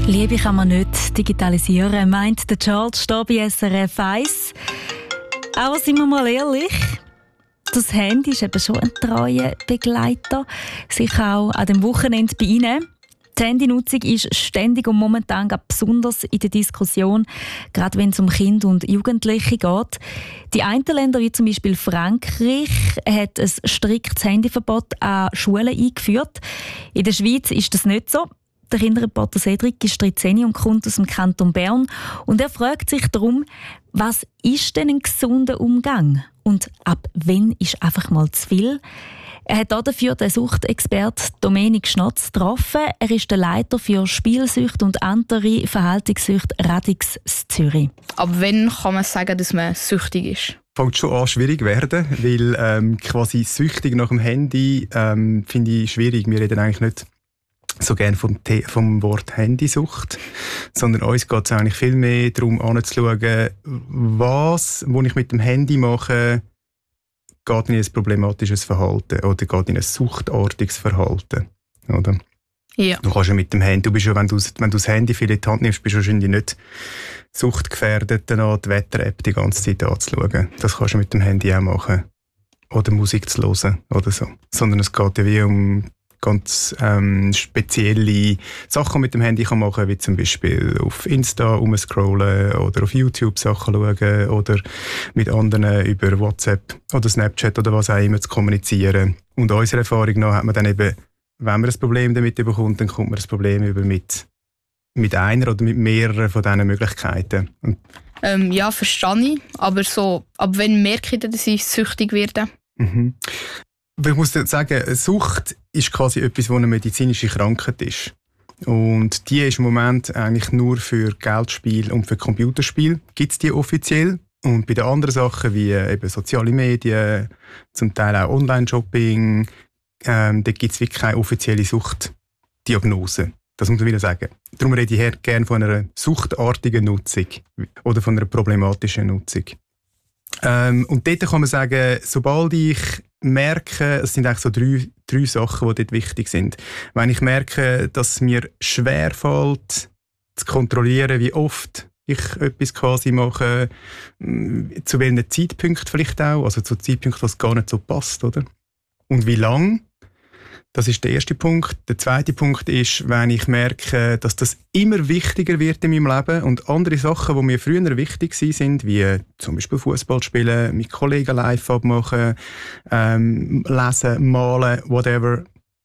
Liebe kann man nicht digitalisieren, meint der Charles hier bei SRF 1. Aber sind wir mal ehrlich, das Handy ist eben schon ein treuer Begleiter, sicher auch an dem Wochenende bei Ihnen. Die Handynutzung ist ständig und momentan besonders in der Diskussion, gerade wenn es um Kinder und Jugendliche geht. Die einen Länder, wie zum Beispiel Frankreich, hat ein striktes Handyverbot an Schulen eingeführt. In der Schweiz ist das nicht so. Der Kinderreporter Cedric ist 13 und kommt aus dem Kanton Bern. Und er fragt sich darum, was ist denn ein gesunder Umgang? Und ab wann ist einfach mal zu viel? Er hat dafür den Suchtexperten Dominik Schnotz getroffen. Er ist der Leiter für Spielsucht und andere Verhaltenssüchte Radix Zürich. Ab wann kann man sagen, dass man süchtig ist? Fängt schon an schwierig werden, weil quasi süchtig nach dem Handy finde ich schwierig. Wir reden eigentlich nicht so gerne vom Wort Handysucht, sondern uns geht es eigentlich viel mehr darum, anzuschauen, was ich mit dem Handy mache, geht in ein problematisches Verhalten oder geht in ein suchtartiges Verhalten, oder? Ja. Du kannst ja mit dem Handy, du bist ja, wenn du das Handy viel in die Hand nimmst, bist du wahrscheinlich nicht suchtgefährdet, dann die Wetter-App die ganze Zeit anzuschauen. Das kannst du mit dem Handy auch machen. Oder Musik zu hören oder so. Sondern es geht ja wie um ganz spezielle Sachen mit dem Handy kann machen, wie zum Beispiel auf Insta rumscrollen oder auf YouTube Sachen schauen oder mit anderen über WhatsApp oder Snapchat oder was auch immer zu kommunizieren. Und unserer Erfahrung nach hat man dann eben, wenn man ein Problem damit bekommt, dann kommt man das Problem über mit einer oder mit mehreren von diesen Möglichkeiten. Ja, verstehe ich. Aber so, ab wann merke ich, dass ich süchtig werde? Mhm. Ich muss sagen, Sucht ist quasi etwas, was eine medizinische Krankheit ist. Und die ist im Moment eigentlich nur für Geldspiel und für Computerspiel. Gibt es die offiziell? Und bei den anderen Sachen wie eben soziale Medien, zum Teil auch Online-Shopping, da gibt es wirklich keine offizielle Suchtdiagnose. Das muss man wieder sagen. Darum rede ich gerne von einer suchtartigen Nutzung oder von einer problematischen Nutzung. Und dort kann man sagen, sobald ich merke, es sind eigentlich so drei Sachen, die dort wichtig sind. Wenn ich merke, dass es mir schwerfällt, zu kontrollieren, wie oft ich etwas quasi mache, zu welchem Zeitpunkt vielleicht auch, also zu Zeitpunkten, was gar nicht so passt, oder? Und wie lang? Das ist der erste Punkt. Der zweite Punkt ist, wenn ich merke, dass das immer wichtiger wird in meinem Leben und andere Sachen, die mir früher wichtig sind, wie zum Beispiel Fußball spielen, mit Kollegen live abmachen, lesen, malen, whatever,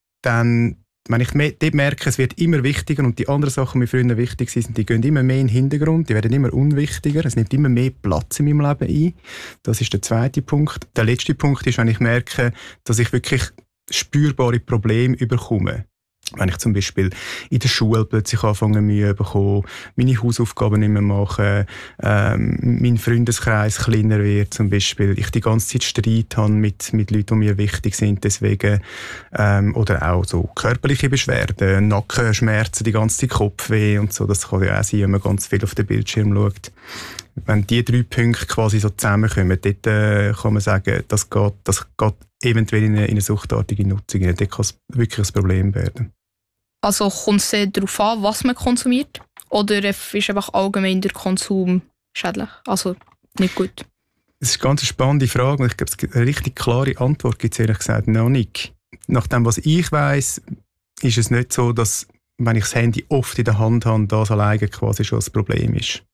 dann, wenn ich dort merke, es wird immer wichtiger und die anderen Sachen, die mir früher wichtig sind, die gehen immer mehr in den Hintergrund, die werden immer unwichtiger, es nimmt immer mehr Platz in meinem Leben ein. Das ist der zweite Punkt. Der letzte Punkt ist, wenn ich merke, dass ich wirklich spürbare Probleme überkomme. Wenn ich zum Beispiel in der Schule plötzlich anfange, Mühe bekomme, meine Hausaufgaben nicht mehr mache, mein Freundeskreis kleiner wird zum Beispiel, ich die ganze Zeit Streit habe mit Leuten, die mir wichtig sind, deswegen, oder auch so körperliche Beschwerden, Nackenschmerzen, die ganze Zeit Kopfweh und so, das kann ja auch sein, wenn man ganz viel auf den Bildschirm schaut. Wenn die 3 Punkte quasi so zusammenkommen, dort kann man sagen, das geht eventuell in eine suchtartige Nutzung. Dort kann es wirklich ein Problem werden. Also kommt es darauf an, was man konsumiert? Oder ist einfach allgemein der Konsum schädlich? Also nicht gut? Das ist eine ganz spannende Frage und ich glaube, eine richtig klare Antwort gibt es ehrlich gesagt noch nicht. Nach dem, was ich weiss, ist es nicht so, dass, wenn ich das Handy oft in der Hand habe, das alleine quasi schon das Problem ist.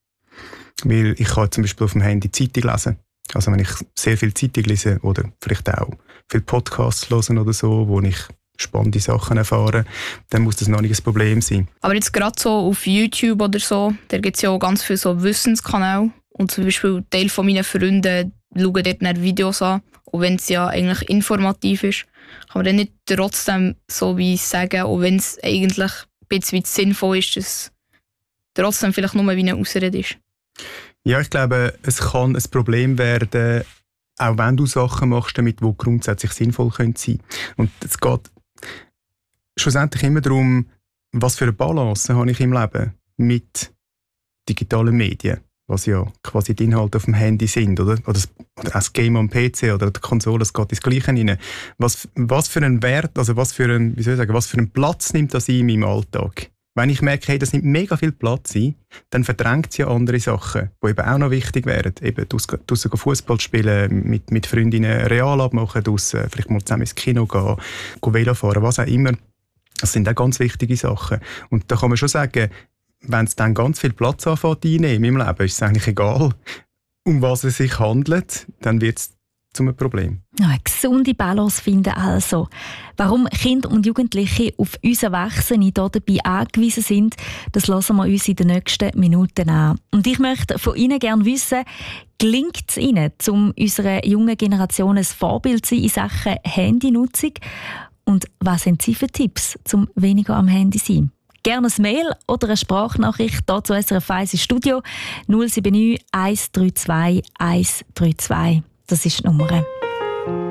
Weil ich kann zum Beispiel auf dem Handy Zeitung lesen. Also wenn ich sehr viel Zeitung lese oder vielleicht auch viele Podcasts hören oder so, wo ich spannende Sachen erfahre, dann muss das noch nicht ein Problem sein. Aber jetzt gerade so auf YouTube oder so, da gibt es ja auch ganz viele so Wissenskanäle. Und zum Beispiel Teil von meinen Freunden schauen dort nach Videos an. Und wenn es ja eigentlich informativ ist, kann man dann nicht trotzdem so wie sagen, auch wenn es eigentlich ein bisschen sinnvoll ist, dass es trotzdem vielleicht nur wie eine Ausrede ist. Ja, ich glaube, es kann ein Problem werden, auch wenn du Sachen machst, damit die grundsätzlich sinnvoll sein können. Und es geht schlussendlich immer darum, was für eine Balance habe ich im Leben mit digitalen Medien, was ja quasi die Inhalte auf dem Handy sind, oder das Game am PC oder die Konsole, das geht ins Gleiche rein. Was für einen Wert, also was für einen Platz nimmt das in meinem Alltag? Wenn ich merke, hey, das nimmt mega viel Platz ein, dann verdrängt es ja andere Sachen, die eben auch noch wichtig wären. Eben draussen Fußball spielen, mit Freundinnen Real abmachen, draussen vielleicht mal zusammen ins Kino gehen Velo fahren, was auch immer. Das sind auch ganz wichtige Sachen. Und da kann man schon sagen, wenn es dann ganz viel Platz anfängt einnehmen im Leben, ist es eigentlich egal, um was es sich handelt, dann wird es zum Problem. Eine gesunde Balance finden also. Warum Kinder und Jugendliche auf uns Erwachsene hier dabei angewiesen sind, das hören wir uns in den nächsten Minuten an. Und ich möchte von Ihnen gerne wissen, gelingt es Ihnen, um unserer jungen Generation ein Vorbild zu sein in Sachen Handynutzung? Und was sind Sie für Tipps, um weniger am Handy zu sein? Gerne ein Mail oder eine Sprachnachricht hier zu SRF 1 ins Studio 079 132 132. Das ist die Nummer.